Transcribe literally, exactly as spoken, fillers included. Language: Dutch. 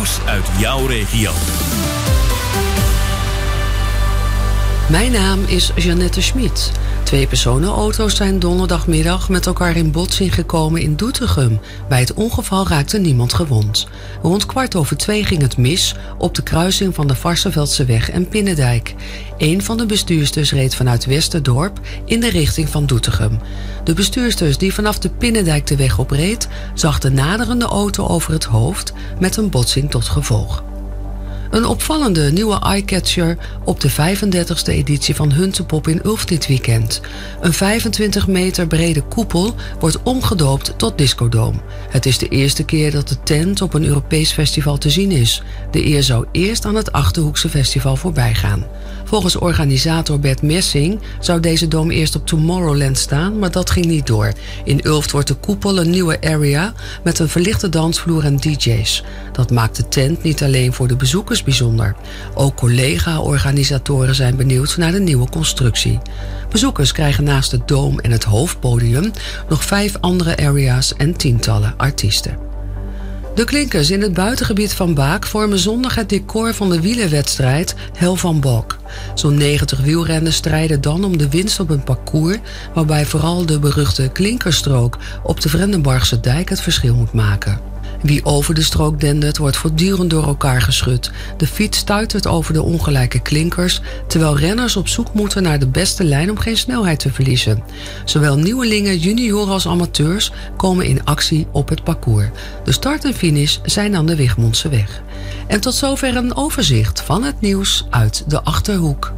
nieuws uit jouw regio. Mijn naam is Jeannette Schmid. Twee personenauto's zijn donderdagmiddag met elkaar in botsing gekomen in Doetinchem. Bij het ongeval raakte niemand gewond. Rond kwart over twee ging het mis op de kruising van de Varsseveldseweg en Pinnendijk. Een van de bestuursters reed vanuit Westerdorp in de richting van Doetinchem. De bestuursters die vanaf de Pinnendijk de weg opreed, zag de naderende auto over het hoofd met een botsing tot gevolg. Een opvallende nieuwe eyecatcher op de vijfendertigste editie van Huntepop in Ulft dit weekend. Een vijfentwintig meter brede koepel wordt omgedoopt tot Discodoom. Het is de eerste keer dat de tent op een Europees festival te zien is. De eer zou eerst aan het Achterhoekse festival voorbij gaan. Volgens organisator Bert Messing zou deze doom eerst op Tomorrowland staan, maar dat ging niet door. In Ulft wordt de koepel een nieuwe area met een verlichte dansvloer en D J's. Dat maakt de tent niet alleen voor de bezoekers bijzonder. Ook collega-organisatoren zijn benieuwd naar de nieuwe constructie. Bezoekers krijgen naast de doom en het hoofdpodium nog vijf andere area's en tientallen artiesten. De klinkers in het buitengebied van Baak vormen zondag het decor van de wielerwedstrijd Hel van Bok. Zo'n negentig wielrenners strijden dan om de winst op een parcours waarbij vooral de beruchte klinkerstrook op de Vrendenbargse dijk het verschil moet maken. Wie over de strook dendert, wordt voortdurend door elkaar geschud. De fiets stuitert over de ongelijke klinkers, terwijl renners op zoek moeten naar de beste lijn om geen snelheid te verliezen. Zowel nieuwelingen, junioren als amateurs komen in actie op het parcours. De start en finish zijn aan de Wigmondse weg. En tot zover een overzicht van het nieuws uit de Achterhoek.